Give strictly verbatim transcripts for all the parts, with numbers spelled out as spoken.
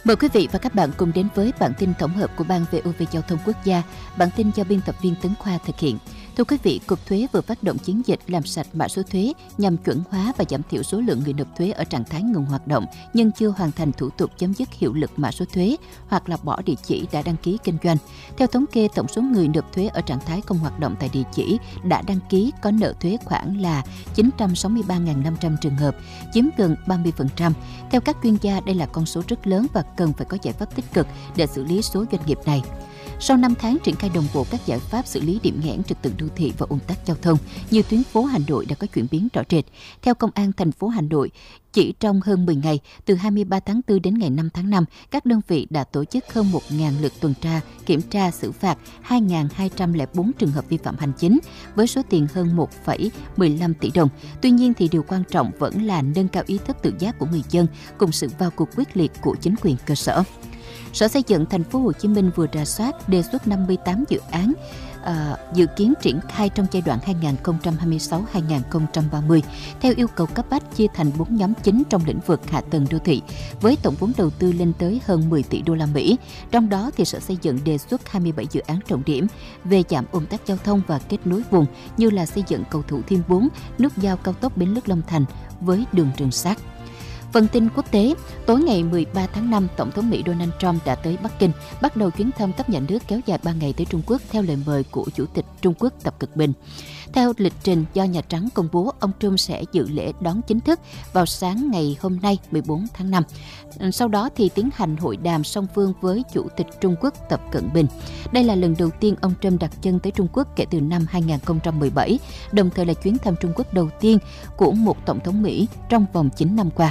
Mời quý vị và các bạn cùng đến với bản tin tổng hợp của Ban vê o vê Giao thông Quốc gia. Bản tin do biên tập viên Tấn Khoa thực hiện. Thưa quý vị, Cục Thuế vừa phát động chiến dịch làm sạch mã số thuế nhằm chuẩn hóa và giảm thiểu số lượng người nộp thuế ở trạng thái ngừng hoạt động nhưng chưa hoàn thành thủ tục chấm dứt hiệu lực mã số thuế hoặc là bỏ địa chỉ đã đăng ký kinh doanh. Theo thống kê, tổng số người nộp thuế ở trạng thái không hoạt động tại địa chỉ đã đăng ký có nợ thuế khoảng là chín trăm sáu mươi ba nghìn năm trăm trường hợp, chiếm gần ba mươi phần trăm. Theo các chuyên gia, đây là con số rất lớn và cần phải có giải pháp tích cực để xử lý số doanh nghiệp này. Sau năm tháng triển khai đồng bộ các giải pháp xử lý điểm nghẽn trật tự đô thị và ùn tắc giao thông, nhiều tuyến phố Hà Nội đã có chuyển biến rõ rệt. Theo Công an thành phố Hà Nội, chỉ trong hơn mười ngày, từ hai mươi ba tháng tư đến ngày năm tháng năm, các đơn vị đã tổ chức hơn một nghìn lượt tuần tra, kiểm tra, xử phạt hai nghìn hai trăm lẻ bốn trường hợp vi phạm hành chính với số tiền hơn một phẩy mười lăm tỷ đồng. Tuy nhiên thì điều quan trọng vẫn là nâng cao ý thức tự giác của người dân cùng sự vào cuộc quyết liệt của chính quyền cơ sở. Sở Xây dựng Thành phố Hồ Chí Minh vừa rà soát đề xuất năm mươi tám dự án à, dự kiến triển khai trong giai đoạn hai nghìn không trăm hai mươi sáu đến hai nghìn không trăm ba mươi theo yêu cầu cấp bách, chia thành bốn nhóm chính trong lĩnh vực hạ tầng đô thị với tổng vốn đầu tư lên tới hơn mười tỷ đô la Mỹ. Trong đó thì Sở Xây dựng đề xuất hai mươi bảy dự án trọng điểm về giảm ùn tắc giao thông và kết nối vùng như là xây dựng cầu Thủ Thiêm bốn, nút giao cao tốc Bến Lức Long Thành với đường Trường Sắt. Phần tin quốc tế, tối ngày mười ba tháng năm, Tổng thống Mỹ Donald Trump đã tới Bắc Kinh, bắt đầu chuyến thăm cấp nhà nước kéo dài ba ngày tới Trung Quốc theo lời mời của Chủ tịch Trung Quốc Tập Cận Bình. Theo lịch trình do Nhà Trắng công bố, ông Trump sẽ dự lễ đón chính thức vào sáng ngày hôm nay mười bốn tháng năm. Sau đó thì tiến hành hội đàm song phương với Chủ tịch Trung Quốc Tập Cận Bình. Đây là lần đầu tiên ông Trump đặt chân tới Trung Quốc kể từ năm hai nghìn không trăm mười bảy, đồng thời là chuyến thăm Trung Quốc đầu tiên của một Tổng thống Mỹ trong vòng chín năm qua.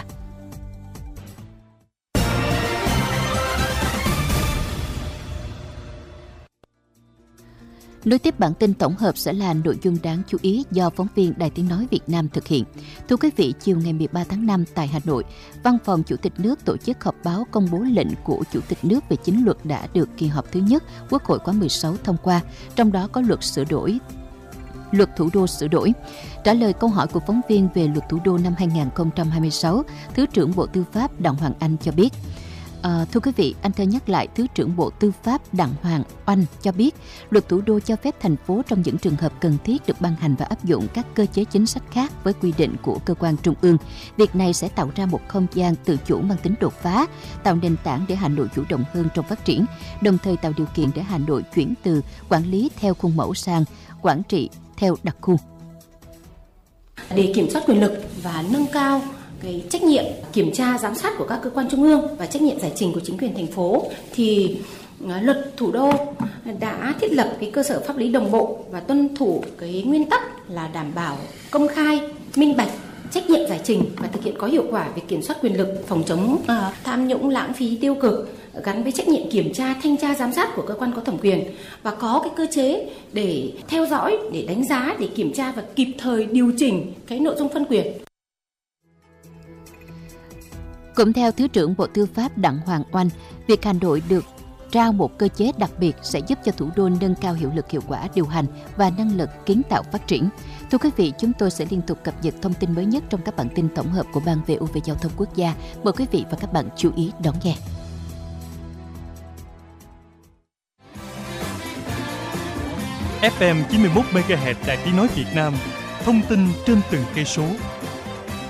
Nối tiếp bản tin tổng hợp sẽ là nội dung đáng chú ý do phóng viên Đài Tiếng Nói Việt Nam thực hiện. Thưa quý vị, chiều ngày mười ba tháng năm tại Hà Nội, Văn phòng Chủ tịch nước tổ chức họp báo công bố lệnh của Chủ tịch nước về chín luật đã được kỳ họp thứ nhất Quốc hội khóa mười sáu thông qua, trong đó có luật sửa đổi Luật Thủ đô sửa đổi. Trả lời câu hỏi của phóng viên về Luật Thủ đô năm hai nghìn không trăm hai mươi sáu, Thứ trưởng Bộ Tư pháp Đặng Hoàng Anh cho biết. À, thưa quý vị, anh thơ nhắc lại, Thứ trưởng Bộ Tư pháp Đặng Hoàng Anh cho biết, Luật Thủ đô cho phép thành phố trong những trường hợp cần thiết được ban hành và áp dụng các cơ chế chính sách khác với quy định của cơ quan trung ương. Việc này sẽ tạo ra một không gian tự chủ mang tính đột phá, tạo nền tảng để Hà Nội chủ động hơn trong phát triển, đồng thời tạo điều kiện để Hà Nội chuyển từ quản lý theo khuôn mẫu sang quản trị theo đặc khu. Để kiểm soát quyền lực và nâng cao cái trách nhiệm kiểm tra giám sát của các cơ quan trung ương và trách nhiệm giải trình của chính quyền thành phố, thì Luật Thủ đô đã thiết lập cái cơ sở pháp lý đồng bộ và tuân thủ cái nguyên tắc là đảm bảo công khai, minh bạch, trách nhiệm giải trình và thực hiện có hiệu quả việc kiểm soát quyền lực, phòng chống uh, tham nhũng, lãng phí, tiêu cực gắn với trách nhiệm kiểm tra, thanh tra, giám sát của cơ quan có thẩm quyền, và có cái cơ chế để theo dõi, để đánh giá, để kiểm tra và kịp thời điều chỉnh cái nội dung phân quyền. Cũng theo Thứ trưởng Bộ Tư pháp Đặng Hoàng Oanh, việc Hà Nội được trao một cơ chế đặc biệt sẽ giúp cho thủ đô nâng cao hiệu lực, hiệu quả điều hành và năng lực kiến tạo phát triển. Thưa quý vị, chúng tôi sẽ liên tục cập nhật thông tin mới nhất trong các bản tin tổng hợp của Ban vê o vê Giao thông Quốc gia. Mời quý vị và các bạn chú ý đón nghe. ép em chín mươi mốt mê ga héc Đài Tiếng Nói Việt Nam, thông tin trên từng cây số.